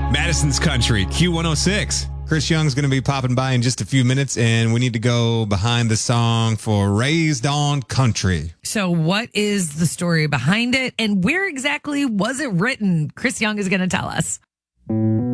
Madison's Country, Q106. Chris Young's going to be popping by in just a few minutes, and we need to go behind the song for Raised on Country. So what is the story behind it, and where exactly was it written? Chris Young is going to tell us.